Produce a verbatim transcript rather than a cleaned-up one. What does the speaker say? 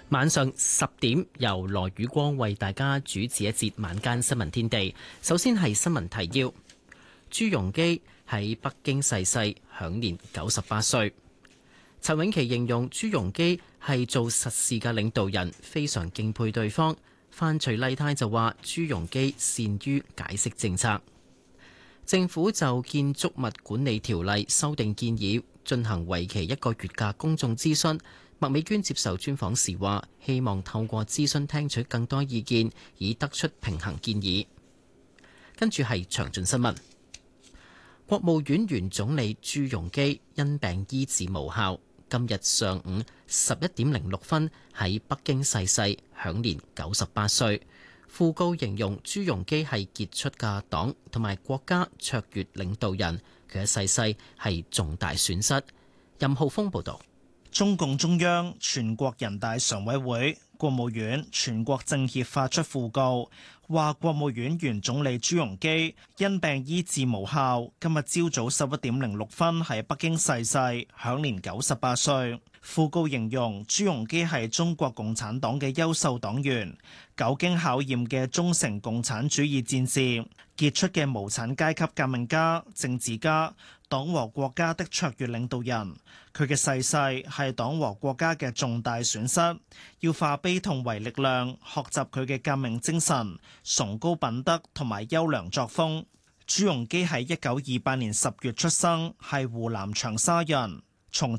晚上十點由羅宇光為大家主持一節晚間新聞天地。首先係新聞提要：朱鎔基喺北京逝世，享年九十八歲。陳永琪形容朱鎔基係做實事嘅領導人，非常敬佩對方。范徐麗泰就話朱鎔基善於解釋政策。政府就建築物管理條例修訂建議進行為期一個月嘅公眾諮詢。麥美娟接受專訪時話，希望透過諮詢聽取更多意見，以得出平衡建議。跟住係詳盡新聞。國務院原總理朱鎔基因病醫治無效，今日上午十一點零六分喺北京逝世，享年九十八歲。訃告形容朱鎔基係傑出嘅黨同埋國家卓越領導人，佢嘅逝世係重大損失。任浩峰報導。 中共中央、全國人大常委會、國務院、全國政協發出訃告，話國務院原總理朱鎔基因病醫治無效，今日朝早十一點零六分喺北京逝世，享年九十八歲。訃告形容朱鎔基係中國共產黨嘅優秀黨員，久經考驗嘅忠誠共產主義戰士，傑出嘅無產階級革命家、政治家，黨和國家的卓越領導人。佢嘅逝世係黨和國家嘅重大損失，要化悲痛為力量，學習佢嘅革命精神、崇高品德同埋優良作風。朱鎔基喺一九二八年十月出生，係湖南長沙人。從